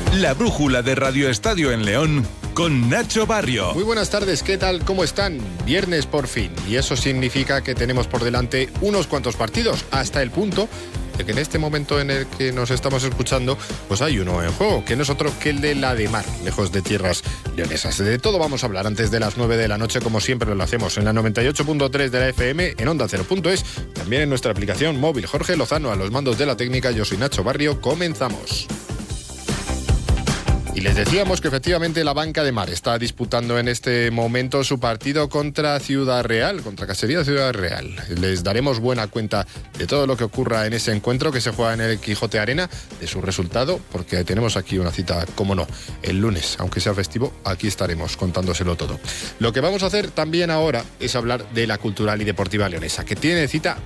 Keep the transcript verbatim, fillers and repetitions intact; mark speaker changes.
Speaker 1: La brújula de Radio Estadio en León con Nacho Barrio.
Speaker 2: Muy buenas tardes, ¿qué tal? ¿Cómo están? Viernes por fin, y eso significa que tenemos por delante unos cuantos partidos, hasta el punto de que en este momento en el que nos estamos escuchando, pues hay uno en juego, que no es otro que el de la de Mar, lejos de tierras leonesas. De todo vamos a hablar antes de las nueve de la noche, como siempre lo hacemos en la noventa y ocho punto tres de la F M, en onda cero punto es, también en nuestra aplicación móvil. Jorge Lozano a los mandos de la técnica, yo soy Nacho Barrio, comenzamos. Y les decíamos que efectivamente la Banca de Mar está disputando en este momento su partido contra Ciudad Real, contra Casería Ciudad Real. Les daremos buena cuenta de todo lo que ocurra en ese encuentro que se juega en el Quijote Arena, de su resultado, porque tenemos aquí una cita, como no, el lunes, aunque sea festivo, aquí estaremos contándoselo todo. Lo que vamos a hacer también ahora es hablar de la Cultural y Deportiva Leonesa, que tiene cita